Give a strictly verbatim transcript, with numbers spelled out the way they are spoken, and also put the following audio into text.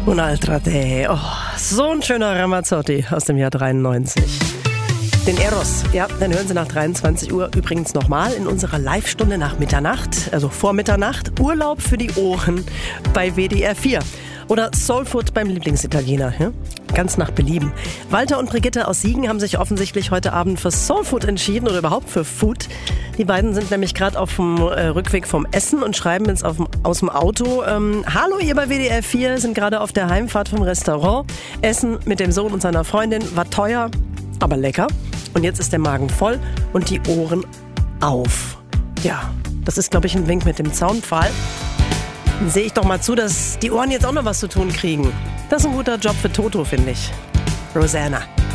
Un'altra te. Oh, so ein schöner Ramazzotti aus dem Jahr dreiundneunzig. Den Eros, ja, den hören Sie nach dreiundzwanzig Uhr übrigens nochmal in unserer Live-Stunde nach Mitternacht, also vor Mitternacht. Urlaub für die Ohren bei W D R vier. Oder Soulfood beim Lieblingsitaliener, ja? Ganz nach Belieben. Walter und Brigitte aus Siegen haben sich offensichtlich heute Abend für Soulfood entschieden oder überhaupt für Food. Die beiden sind nämlich gerade auf dem äh, Rückweg vom Essen und schreiben jetzt auf dem, aus dem Auto. Ähm, Hallo, ihr bei W D R vier, sind gerade auf der Heimfahrt vom Restaurant. Essen mit dem Sohn und seiner Freundin war teuer, aber lecker. Und jetzt ist der Magen voll und die Ohren auf. Ja, das ist, glaube ich, ein Wink mit dem Zaunpfahl. Dann sehe ich doch mal zu, dass die Ohren jetzt auch noch was zu tun kriegen. Das ist ein guter Job für Toto, finde ich. Rosanna.